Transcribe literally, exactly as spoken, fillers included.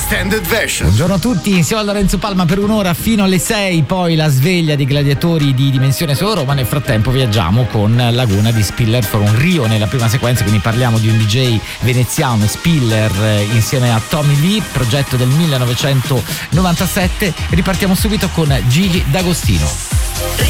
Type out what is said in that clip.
Extended Version. Buongiorno a tutti, insieme a Lorenzo Palma per un'ora fino alle sei, poi la sveglia dei gladiatori di Dimensione Solo Roma. Nel frattempo viaggiamo con Laguna di Spiller from Rio nella prima sequenza, quindi parliamo di un D J veneziano, Spiller, insieme a Tommy Lee, progetto del millenovecentonovantasette. Ripartiamo subito con Gigi D'Agostino.